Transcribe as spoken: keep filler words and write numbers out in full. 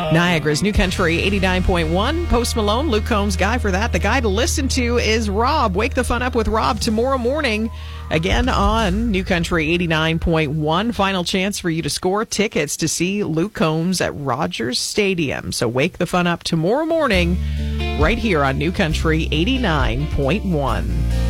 Niagara's New Country eighty-nine point one. Post Malone, Luke Combs' guy for that. The guy to listen to is Rob. Wake the fun up with Rob tomorrow morning. Again on New Country eighty-nine point one. Final chance for you to score tickets to see Luke Combs at Rogers Stadium. So wake the fun up tomorrow morning right here on New Country eighty-nine point one.